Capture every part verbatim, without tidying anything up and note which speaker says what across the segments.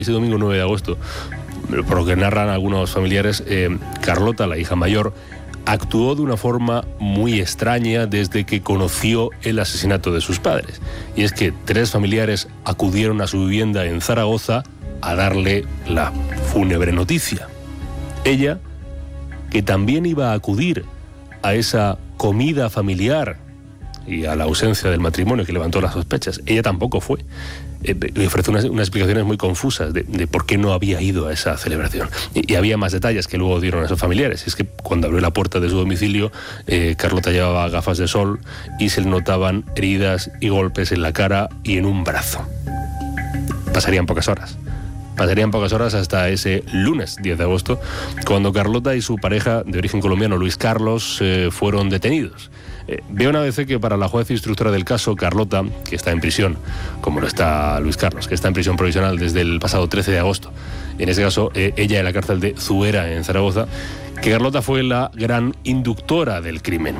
Speaker 1: Ese domingo nueve de agosto, por lo que narran algunos familiares, eh, Carlota, la hija mayor, actuó de una forma muy extraña desde que conoció el asesinato de sus padres. Y es que tres familiares acudieron a su vivienda en Zaragoza a darle la fúnebre noticia. Ella, que también iba a acudir a esa comida familiar y a la ausencia del matrimonio que levantó las sospechas, ella tampoco fue. Eh, le ofreció unas, unas explicaciones muy confusas de, de por qué no había ido a esa celebración. Y, y había más detalles que luego dieron a esos familiares. Es que cuando abrió la puerta de su domicilio, eh, Carlota llevaba gafas de sol y se le notaban heridas y golpes en la cara y en un brazo. Pasarían pocas horas. Pasarían pocas horas hasta ese lunes diez de agosto, cuando Carlota y su pareja de origen colombiano, Luis Carlos, eh, fueron detenidos. Eh, veo una vez que para la juez instructora del caso, Carlota, que está en prisión, como lo está Luis Carlos, que está en prisión provisional desde el pasado trece de agosto, en ese caso eh, ella en la cárcel de Zuera, en Zaragoza, que Carlota fue la gran inductora del crimen,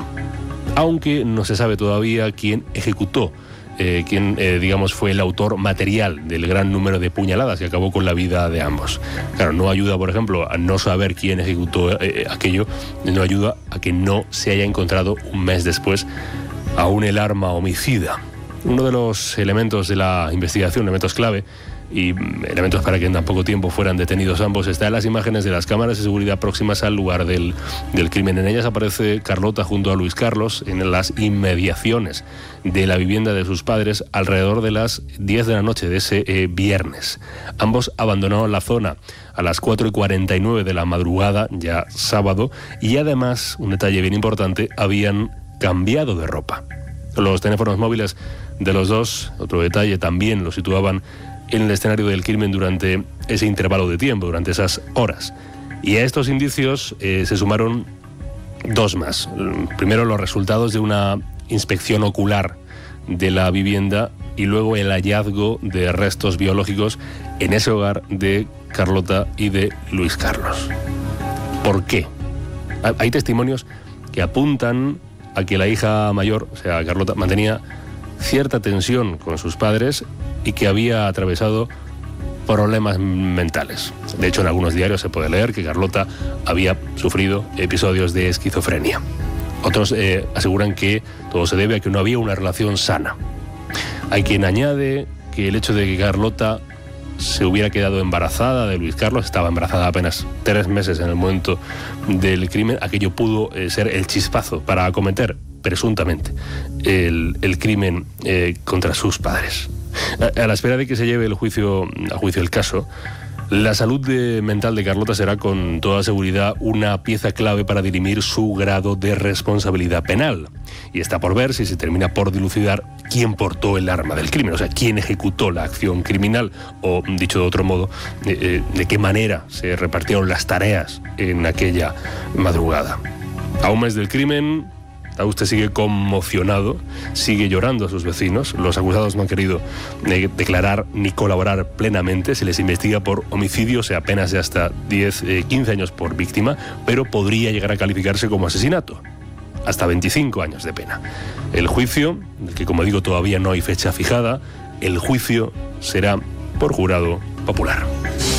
Speaker 1: aunque no se sabe todavía quién ejecutó, eh, quién, eh, digamos, fue el autor material del gran número de puñaladas que acabó con la vida de ambos. Claro, no ayuda, por ejemplo, a no saber quién ejecutó eh, aquello, no ayuda a que no se haya encontrado un mes después aún el arma homicida. Uno de los elementos de la investigación, elementos clave, y elementos para que en tan poco tiempo fueran detenidos ambos, está en las imágenes de las cámaras de seguridad próximas al lugar del, del crimen. En ellas aparece Carlota junto a Luis Carlos en las inmediaciones de la vivienda de sus padres alrededor de las diez de la noche de ese eh, viernes. Ambos abandonaron la zona a las cuatro y cuarenta y nueve de la madrugada, ya sábado, y además, un detalle bien importante, habían cambiado de ropa. Los teléfonos móviles de los dos, otro detalle, también los situaban en el escenario del crimen durante ese intervalo de tiempo, durante esas horas. Y a estos indicios eh, se sumaron dos más. Primero, los resultados de una inspección ocular de la vivienda y luego el hallazgo de restos biológicos en ese hogar de Carlota y de Luis Carlos. ¿Por qué? Hay testimonios que apuntan a que la hija mayor, o sea, Carlota, mantenía cierta tensión con sus padres y que había atravesado problemas mentales. De hecho, en algunos diarios se puede leer que Carlota había sufrido episodios de esquizofrenia. Otros eh, aseguran que todo se debe a que no había una relación sana. Hay quien añade que el hecho de que Carlota se hubiera quedado embarazada de Luis Carlos, estaba embarazada apenas tres meses en el momento del crimen, aquello pudo eh, ser el chispazo para acometer presuntamente el, el crimen eh, contra sus padres. A, a la espera de que se lleve el juicio a juicio el caso, la salud de, mental de Carlota será con toda seguridad una pieza clave para dirimir su grado de responsabilidad penal. Y está por ver si se termina por dilucidar quién portó el arma del crimen, o sea, quién ejecutó la acción criminal, o, dicho de otro modo, de, eh, de qué manera se repartieron las tareas en aquella madrugada. A un mes del crimen, usted sigue conmocionado, sigue llorando a sus vecinos. Los acusados no han querido eh, declarar ni colaborar plenamente. Se les investiga por homicidio, o sea, penas de hasta diez, quince años por víctima, pero podría llegar a calificarse como asesinato. Hasta veinticinco años de pena. El juicio, del que como digo todavía no hay fecha fijada, el juicio será por jurado popular.